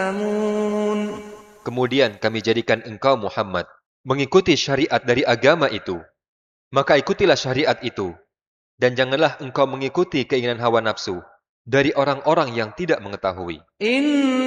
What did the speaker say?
يعلمون. Kemudian kami jadikan engkau Muhammad mengikuti syariat dari agama itu. Maka ikutilah syariat itu. Dan janganlah engkau mengikuti keinginan hawa nafsu dari orang-orang yang tidak mengetahui.